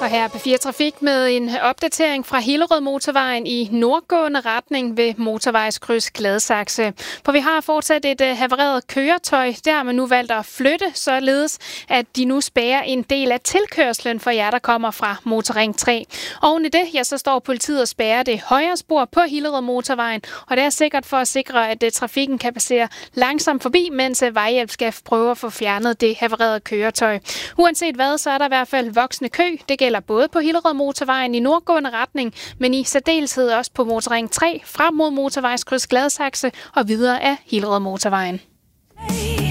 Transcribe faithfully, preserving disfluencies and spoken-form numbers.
Og her er P fire Trafik med en opdatering fra Hillerød Motorvejen i nordgående retning ved motorvejskryds Gladsaxe. For vi har fortsat et havareret køretøj. Der har man nu valgt at flytte, således at de nu spærrer en del af tilkørslen for jer, der kommer fra Motorring tre. Oven i det, ja, så står politiet og spærrer det højre spor på Hillerød Motorvejen, og det er sikkert for at sikre, at trafikken kan passere langsomt forbi, mens vejhjælp skal prøve at få fjernet det havarerede køretøj. Uanset hvad, så er der i hvert fald voksende kø. Det gælder både på Hillerød Motorvejen i nordgående retning, men i særdeleshed også på Motorring tre frem mod motorvejskryds Gladsaxe og videre af Hillerød Motorvejen.